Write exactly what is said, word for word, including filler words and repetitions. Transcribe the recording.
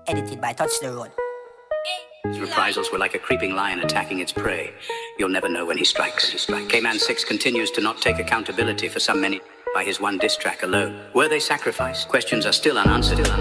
Edited by Touch the Road. His reprisals were like a creeping lion attacking its prey. You'll never know when he strikes. He strikes. K-Man six continues to not take accountability for some many by his one diss track alone. Were they sacrificed? Questions are still unanswered.